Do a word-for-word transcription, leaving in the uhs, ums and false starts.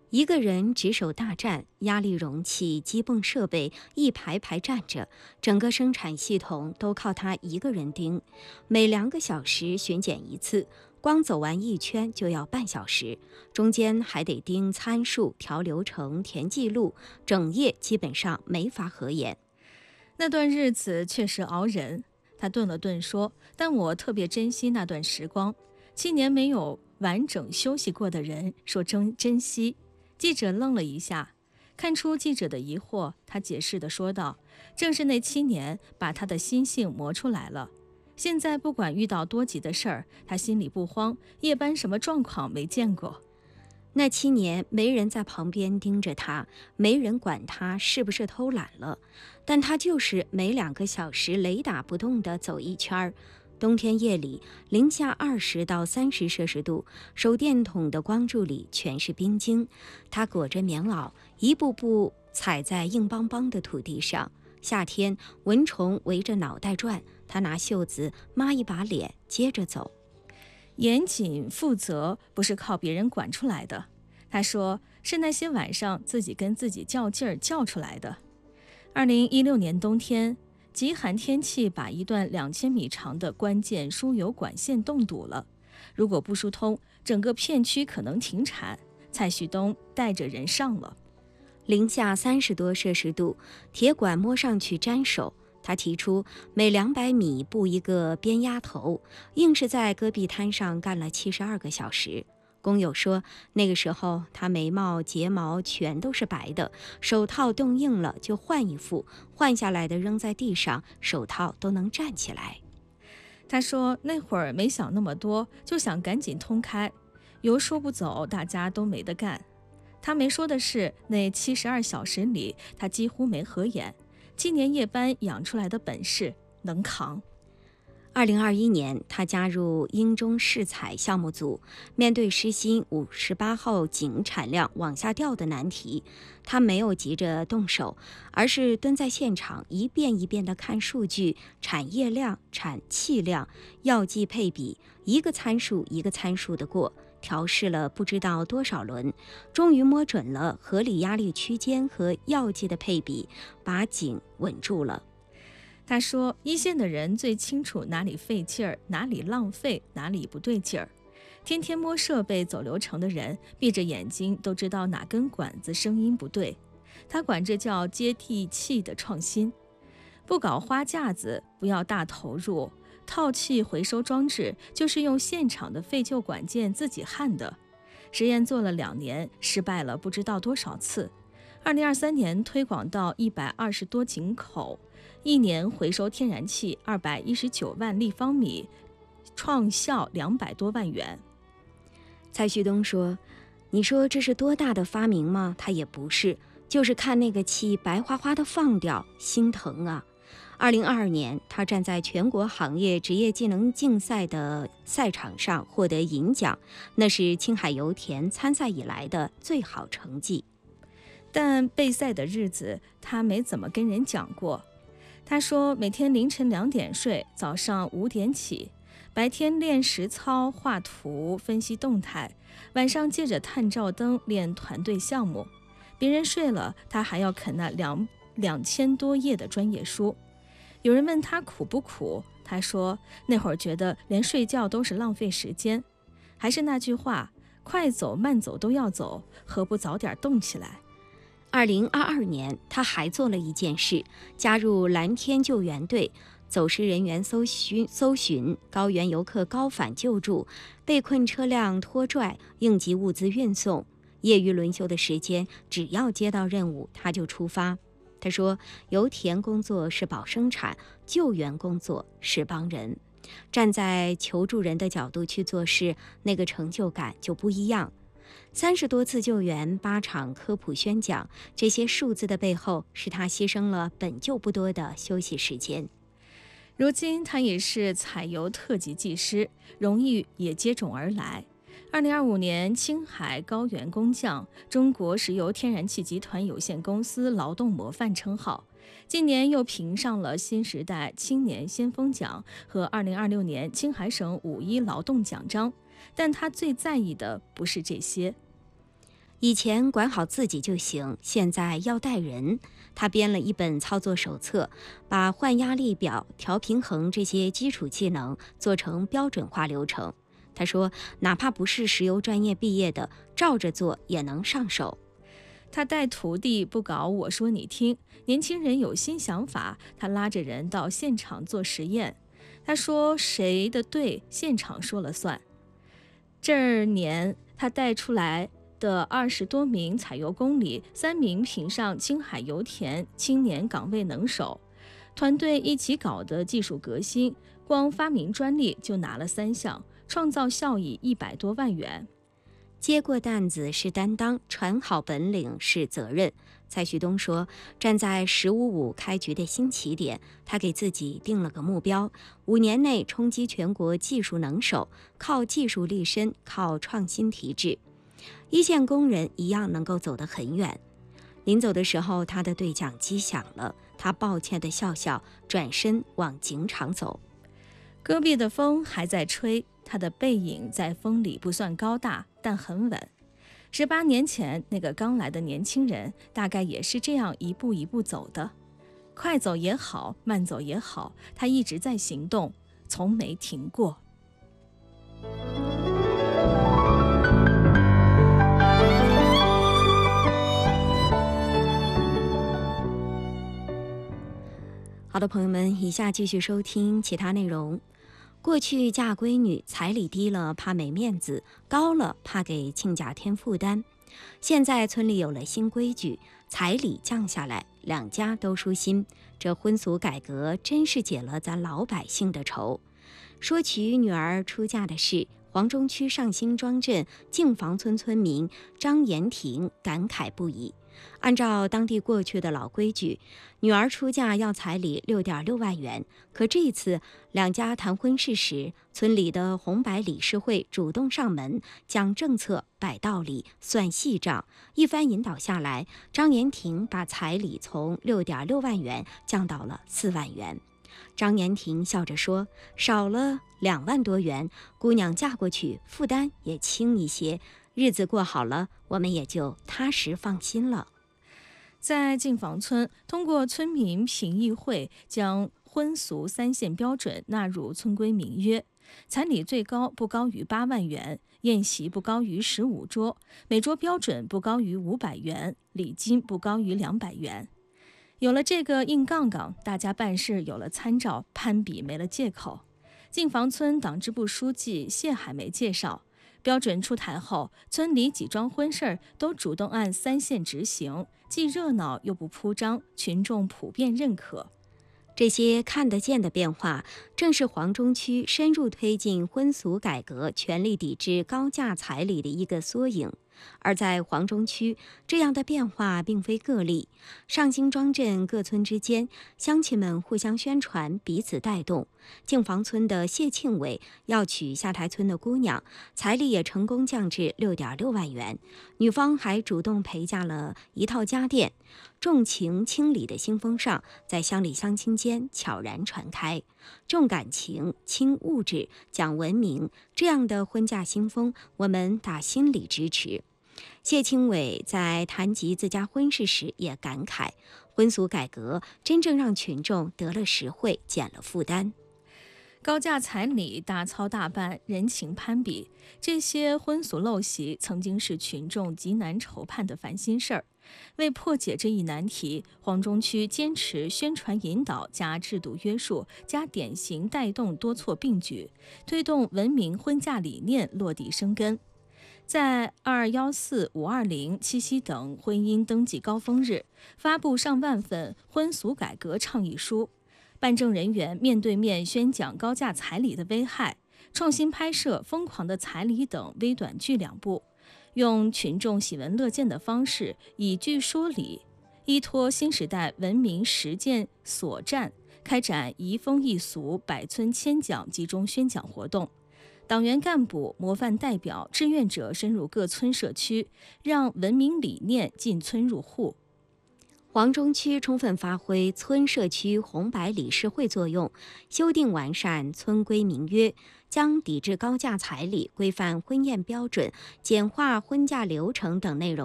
一个人值守大战，压力容器、机泵设备一排排站着，整个生产系统都靠他一个人盯。每两个小时巡检一次，光走完一圈就要半小时，中间还得盯参数、调流程、填记录，整夜基本上没法合眼。 那段日子确实熬人。他顿了顿说，但我特别珍惜那段时光。七年没有完整休息过的人说珍珍惜。记者愣了一下，看出记者的疑惑，他解释地说道，正是那七年把他的心性磨出来了。现在不管遇到多急的事儿，他心里不慌，夜班什么状况没见过。 那七年没人在旁边盯着他，没人管他是不是偷懒了，但他就是每两个小时雷打不动地走一圈儿。冬天夜里，零下二十到三十摄氏度，手电筒的光柱里全是冰晶。他裹着棉袄，一步步踩在硬邦邦的土地上。夏天，蚊虫围着脑袋转，他拿袖子抹一把脸，接着走。 严谨负责不是靠别人管出来的，他说是那些晚上自己跟自己较劲儿较出来的。二零一六年冬天，极寒天气把一段两千米长的关键输油管线冻堵了，如果不疏通，整个片区可能停产。蔡旭东带着人上了。 零下三十多摄氏度，铁管摸上去粘手。他提出每两百米布一个边压头，硬是在戈壁滩上干了七十二个小时。工友说，那个时候他眉毛、睫毛全都是白的，手套冻硬了就换一副，换下来的扔在地上，手套都能站起来。 他说那会儿没想那么多，就想赶紧通开，油说不走，大家都没得干。他没说的是，那七十二小时里，他几乎没合眼。七年夜班养出来的本事能扛。 二零二一年，他加入英中试采项目组，面对失薪五十八号井产量往下掉的难题，他没有急着动手，而是蹲在现场一遍一遍地看数据，产业量、产气量、药剂配比，一个参数一个参数的过。调试了不知道多少轮，终于摸准了合理压力区间和药剂的配比，把井稳住了。 他说，一线的人最清楚哪里费劲儿，哪里浪费，哪里不对劲儿。天天摸设备走流程的人，闭着眼睛都知道哪根管子声音不对。他管这叫接地气的创新。不搞花架子，不要大投入。套气回收装置就是用现场的废旧管件自己焊的，实验做了两年，失败了不知道多少次。二零二三年推广到一百二十多井口，一年回收天然气二百一十九万立方米，创效两百多万元。 蔡旭东说：“你说这是多大的发明吗？他也不是，就是看那个气白花花的放掉，心疼啊。”二零二二年，他站在全国行业职业技能竞赛的赛场上获得银奖，那是青海油田参赛以来的最好成绩。 但备赛的日子，他没怎么跟人讲过。他说，每天凌晨两点睡，早上五点起，白天练实操、画图、分析动态，晚上借着探照灯练团队项目。别人睡了，他还要啃那两两千多页的专业书。有人问他苦不苦，他说那会儿觉得连睡觉都是浪费时间。还是那句话，快走慢走都要走，何不早点动起来。 二零二二年，他还做了一件事，加入蓝天救援队，走失人员搜寻、搜寻高原游客高反救助，被困车辆拖拽，应急物资运送。业余轮休的时间，只要接到任务，他就出发。他说，油田工作是保生产，救援工作是帮人。站在求助人的角度去做事，那个成就感就不一样。三十多次救援，八场科普宣讲，这些数字的背后，是他牺牲了本就不多的休息时间。 如今他也是采油特级技师，荣誉也接踵而来。二零二五年，青海高原工匠，中国石油天然气集团有限公司劳动模范称号。今年又评上了新时代青年先锋奖和二零二六年青海省五一劳动奖章。但他最在意的不是这些。 以前管好自己就行，现在要带人。他编了一本操作手册，把换压力表、调平衡这些基础技能做成标准化流程。他说，哪怕不是石油专业毕业的，照着做也能上手。 他带徒弟不搞我说你听，年轻人有新想法，他拉着人到现场做实验。他说谁的对，现场说了算。这年他带出来的二十多名采油工里，三名评上青海油田青年岗位能手，团队一起搞的技术革新，光发明专利就拿了三项，创造效益一百多万元。 接过担子是担当，传好本领是责任。蔡旭东说，站在“十五五”开局的新起点，他给自己定了个目标：五年内冲击全国技术能手，靠技术立身，靠创新提质。一线工人一样能够走得很远。临走的时候，他的对讲机响了，他抱歉地笑笑，转身往警场走。 戈壁的风还在吹，他的背影在风里不算高大，但很稳。十八年前，那个刚来的年轻人大概也是这样一步一步走的，快走也好，慢走也好，他一直在行动，从没停过。 好的，朋友们，以下继续收听其他内容。过去嫁闺女，彩礼低了怕没面子，高了怕给亲家添负担。现在村里有了新规矩，彩礼降下来，两家都舒心。这婚俗改革真是解了咱老百姓的愁。说起女儿出嫁的事，黄中区上新庄镇净房村村民张延亭感慨不已。按照当地过去的老规矩，女儿出嫁要彩礼六点六万元。可这一次两家谈婚事时，村里的红白理事会主动上门，讲政策、摆道理、算细账。一番引导下来，张延亭把彩礼从六点六万元降到了四万元。张延亭笑着说：“少了两万多元，姑娘嫁过去负担也轻一些。日子过好了，我们也就踏实放心了。” 在净房村，通过村民评议会将婚俗三线标准纳入村规民约，彩礼最高不高于八万元，宴席不高于十五桌，每桌标准不高于五百元，礼金不高于两百元。有了这个硬杠杠，大家办事有了参照，攀比没了借口。净房村党支部书记谢海梅介绍，标准出台后，村里几桩婚事都主动按三线执行，既热闹又不铺张，群众普遍认可。 这些看得见的变化，正是黄中区深入推进婚俗改革、全力抵制高价彩礼的一个缩影。而在黄中区，这样的变化并非个例。上新庄镇各村之间，乡亲们互相宣传，彼此带动。净房村的谢庆伟要娶下台村的姑娘，彩礼也成功降至六点六万元。女方还主动陪嫁了一套家电。重情轻礼的新风尚在乡里乡亲间悄然传开。重感情、轻物质、讲文明，这样的婚嫁新风，我们打心里支持。谢庆伟在谈及自家婚事时也感慨，婚俗改革真正让群众得了实惠，减了负担。 高价彩礼大操大办，人情攀比，这些婚俗陋习曾经是群众极难筹盼的烦心事儿。为破解这一难题，黄中区坚持宣传引导加制度约束加典型带动多措并举，推动文明婚嫁理念落地生根。在二一四、五二零、七夕等婚姻登记高峰日，发布上万份婚俗改革倡议书。办证人员面对面宣讲高价彩礼的危害，创新拍摄《疯狂的彩礼》等微短剧两部，用群众喜闻乐见的方式以句说理，依托新时代文明实践所战，开展移风易俗、百村千讲集中宣讲活动。党员干部、模范代表、志愿者深入各村社区，让文明理念进村入户。 黄中区充分发挥村社区红白理事会作用，修订完善村规民约，将抵制高价彩礼、规范婚宴标准、简化婚嫁流程等内容